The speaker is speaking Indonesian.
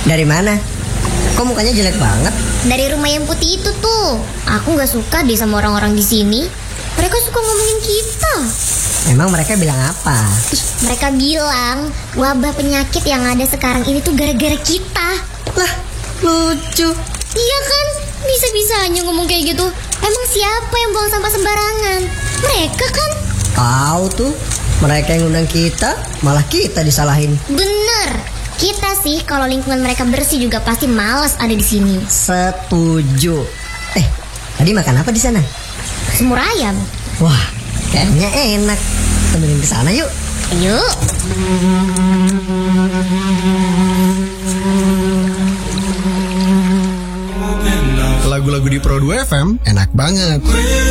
Dari mana? Kok mukanya jelek banget? Dari rumah yang putih itu tuh. Aku nggak suka deh sama orang-orang di sini. Mereka suka ngomongin kita. Emang mereka bilang apa? Mereka bilang wabah penyakit yang ada sekarang ini tuh gara-gara kita. Lah, lucu. Iya kan? Bisa-bisanya ngomong kayak gitu. Emang siapa yang buang sampah sembarangan? Mereka kan? Tahu tuh, mereka yang undang kita, malah kita disalahin. Bener. Kita sih kalau lingkungan mereka bersih juga pasti malas ada di sini. Setuju. Tadi makan apa di sana? Semur ayam. Wah, kayaknya enak. Temenin ke sana yuk. Yuk. Lagu-lagu di Pro 2 FM enak banget.